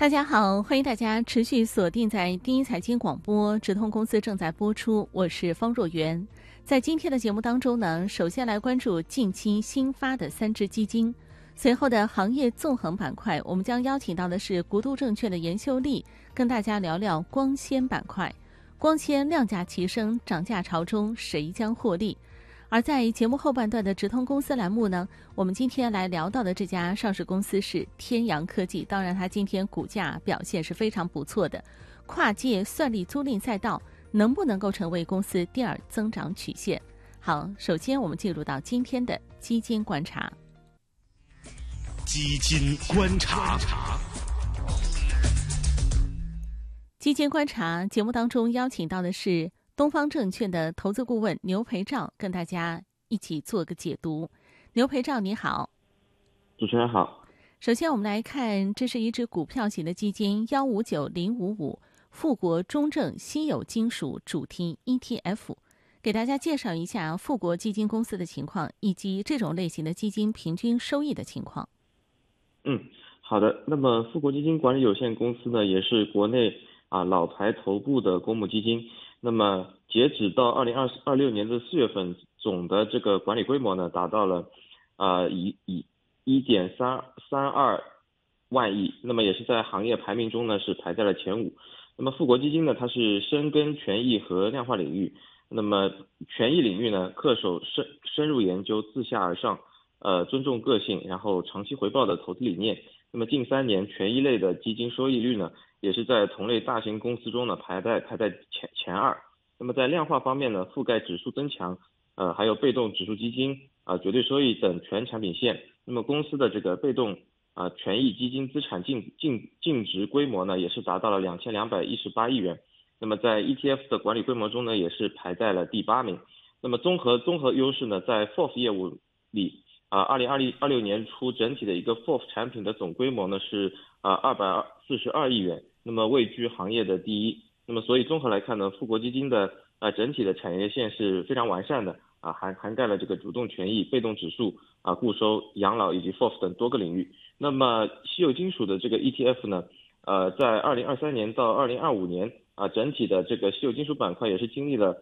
大家好，欢迎大家持续锁定在第一财经广播，直通公司正在播出，我是方若媛。在今天的节目当中呢，首先来关注近期新发的3只基金，随后的行业纵横板块，我们将邀请到的是国度证券的严秀丽，跟大家聊聊光纤板块。光纤量价齐升，涨价潮中，谁将获利？而在节目后半段的直通公司栏目呢，我们今天来聊到的这家上市公司是天阳科技，当然它今天股价表现是非常不错的。跨界算力租赁赛道能不能够成为公司第二增长曲线？好，首先我们进入到今天的基金观察。 基金观察。 基金观察节目当中邀请到的是东方证券的投资顾问牛培照，跟大家一起做个解读。牛培照你好。 主持人好。 首先我们来看，这是一只股票型的基金159055富国中证稀有金属主题 ETF， 给大家介绍一下富国基金公司的情况，以及这种类型的基金平均收益的情况。 好的。那么富国基金管理有限公司呢，也是国内老牌头部的公募基金。那么截止到2026年的4月份，总的这个管理规模呢达到了1.32万亿，那么也是在行业排名中呢是排在了前5。那么富国基金呢，它是深耕权益和量化领域。那么权益领域呢，恪守深入研究、自下而上、尊重个性，然后长期回报的投资理念。那么近3年权益类的基金收益率呢，也是在同类大型公司中呢排在前2。那么在量化方面呢，覆盖指数增强，还有被动指数基金绝对收益等全产品线。那么公司的这个被动权益基金资产净值规模呢，也是达到了2218亿元。那么在 ETF 的管理规模中呢，也是排在了第8名。那么综合优势呢，在 FOF 业务里，2026年初整体的一个 FOF 产品的总规模呢是242亿元，那么位居行业的第1。那么所以综合来看呢，富国基金的整体的产业线是非常完善的涵盖了这个主动权益、被动指数固收、养老以及 FOF 等多个领域。那么稀有金属的这个 ETF 呢，在2023年到2025年整体的这个稀有金属板块也是经历了